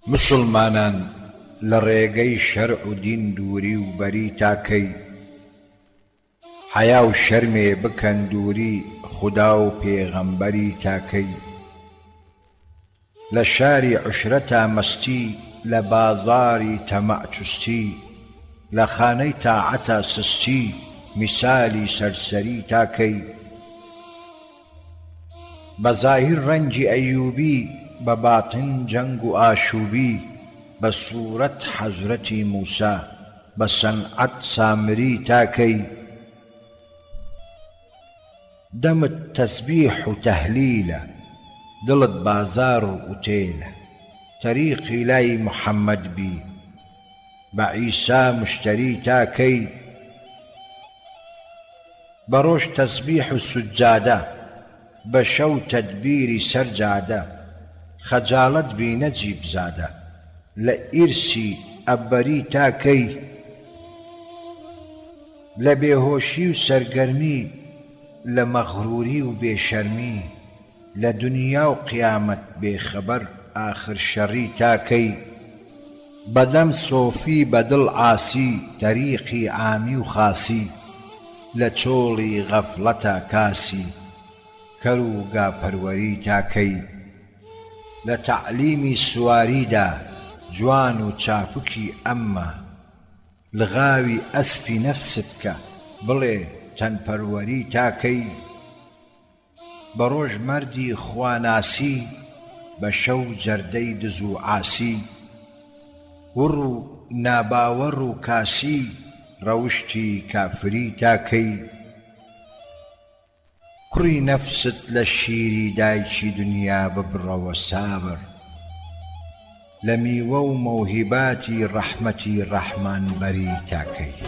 مسلمانان لە ڕێگەی شەرع و دین دووری و بەری تاکەی حەیا و شەرمێ بکەن دووری خودا و پێغەمبەری تاکەی لە شاری عشرەتا مەستی لە بازاری تەمەع چوستی لە خانەی تاعەتا سستی میسالی سەرسەری تاکەی بە زاهیر ڕەنجی ئەیوبی بە باتن جەنگ و ئاشوبی بە سوورەت حەزرەتی موسا بە سەنعەت سامری تاکەی دەمت تەسبیح و تەهلیلە دڵت بازار و ئوتێلە تەریقی لای محەممەد بی بە عیسا مشتەری تاکەی بە ڕۆژ تەسبیح و سوجادە بە شەو تەدبیری سەرجادە خەجاڵەت بینە جیبزادە لە ئیرسی ئەببەری تاکەی لە بێهۆشی و سەرگەرمی لە مەغروری و بێشەرمی لە دنیا و قیامەت بێخەبەر ئاخر شەڕی تاکەی بەدەم سۆفی بەدڵ عاسی تەریقی عامی و خاسی لە چۆڵی غەفڵەتە کاسی کەر و گاپەروەری تاکەی لە تەعلیمی سواریدا جوان و چاپوکی ئەممە لغاوی ئەسپی نەفست کە بڵێ تەنپەروەری تاکەی بە ڕۆژ مەردی خواناسی بە شەو جەردەی دز و عاسی وڕ و ناباوەڕ و کاسی ڕەوشتی کافری تاکەی کوڕی نەفست لە شیری دایکی دنیا ببڕەوە سابر لە میوە و مەوهیباتی ڕەحمەتی ڕەحمان بەری تاکەی